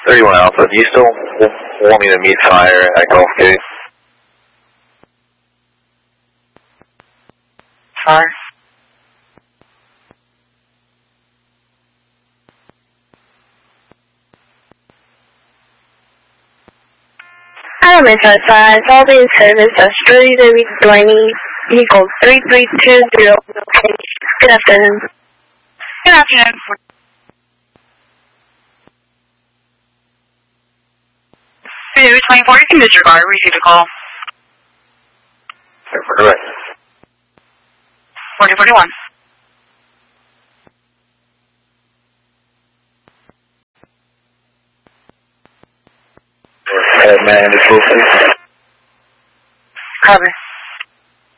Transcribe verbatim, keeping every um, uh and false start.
thirty-one Alpha, do you still want me to meet fire at Gulf Gate? Fire? Adam is outside. All being service of Australia W Delaney, vehicle three three two zero. Good afternoon. Good afternoon. B twenty-four, you can disregard. Received a call. Correct. forty forty-one. Uh, man, the full please. Copy.